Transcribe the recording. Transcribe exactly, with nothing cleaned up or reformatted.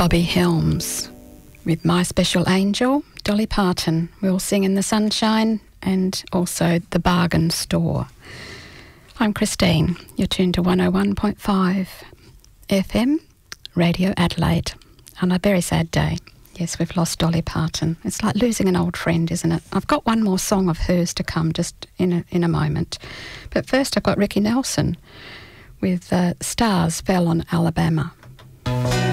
Bobby Helms with My Special Angel. Dolly Parton will sing in the sunshine and also the bargain store. I'm Christine. You're tuned to one oh one point five F M, Radio Adelaide, on a very sad day. Yes, we've lost Dolly Parton. It's like losing an old friend, isn't it? I've got one more song of hers to come just in a, in a moment. But first I've got Ricky Nelson with uh, Stars Fell on Alabama.